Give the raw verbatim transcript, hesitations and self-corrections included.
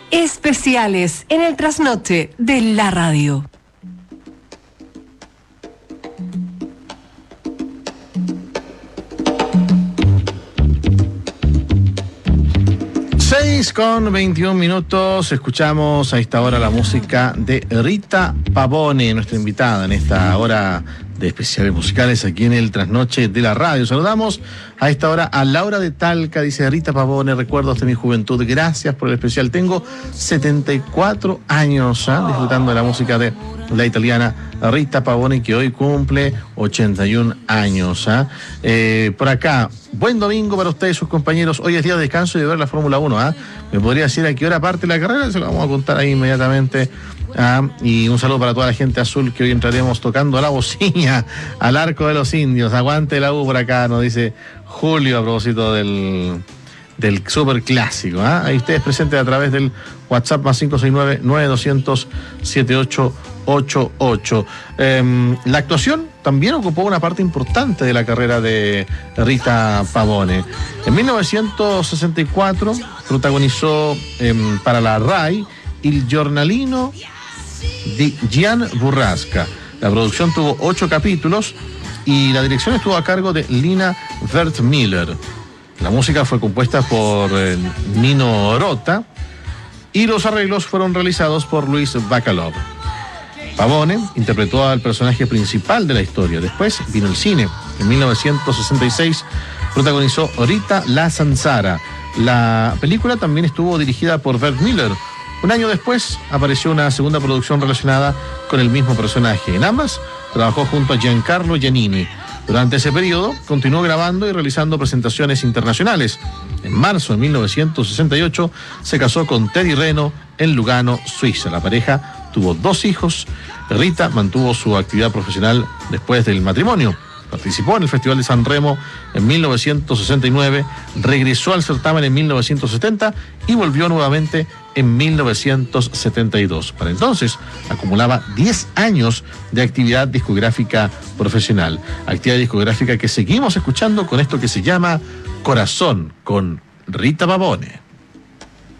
Especiales en el trasnoche de la radio. seis con veintiún minutos, escuchamos a esta hora la música de Rita Pavone, nuestra invitada en esta hora de especiales musicales aquí en el Trasnoche de la radio. Saludamos a esta hora a Laura de Talca, dice Rita Pavone, recuerdos de mi juventud, gracias por el especial, tengo setenta y cuatro años, ¿eh? disfrutando de la música de la italiana Rita Pavone, que hoy cumple ochenta y un años. ¿eh? Eh, por acá, buen domingo para ustedes y sus compañeros, hoy es día de descanso y de ver la Fórmula uno. ¿eh? ¿Me podría decir a qué hora parte la carrera? Se lo vamos a contar ahí inmediatamente. Ah, y un saludo para toda la gente azul, que hoy entraremos tocando la bocina al Arco de los Indios. Aguante la U por acá, nos dice Julio a propósito del, del super clásico. ¿ah? Ahí ustedes presentes a través del WhatsApp más cinco seis nueve, nueve dos cero cero, siete ocho ocho ocho. Eh, la actuación también ocupó una parte importante de la carrera de Rita Pavone. En mil novecientos sesenta y cuatro protagonizó eh, para la RAI Il Giornalino di Gian Burrasca. La producción tuvo ocho capítulos y la dirección estuvo a cargo de Lina Wertmüller. La música fue compuesta por eh, Nino Rota y los arreglos fueron realizados por Luis Bacalov. Pavone interpretó al personaje principal de la historia. Después vino el cine. En mil novecientos sesenta y seis protagonizó Rita la Zanzara. La película también estuvo dirigida por Wertmüller. Un año después apareció una segunda producción relacionada con el mismo personaje. En ambas trabajó junto a Giancarlo Giannini. Durante ese periodo continuó grabando y realizando presentaciones internacionales. En marzo de mil novecientos sesenta y ocho se casó con Teddy Reno en Lugano, Suiza. La pareja tuvo dos hijos. Rita mantuvo su actividad profesional después del matrimonio. Participó en el Festival de San Remo en mil novecientos sesenta y nueve, regresó al certamen en mil novecientos setenta y volvió nuevamente en mil novecientos setenta y dos. Para entonces acumulaba diez años de actividad discográfica profesional. Actividad discográfica que seguimos escuchando con esto que se llama Corazón, con Rita Pavone.